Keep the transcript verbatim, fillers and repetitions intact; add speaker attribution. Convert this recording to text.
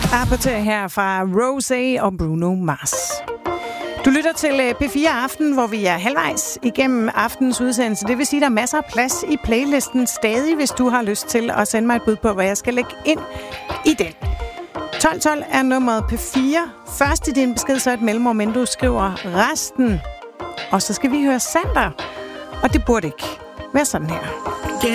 Speaker 1: Apporter her fra Rosé og Bruno Mars. Du lytter til P fire Aften, hvor vi er halvvejs igennem aftenens udsendelse. Det vil sige, at der er masser af plads i playlisten stadig, hvis du har lyst til at sende mig et bud på, hvad jeg skal lægge ind i den. tolv tolv er nummeret P fire. Først i din besked, så et mellemrum, men du skriver resten. Og så skal vi høre Sander. Og det burde ikke være sådan her.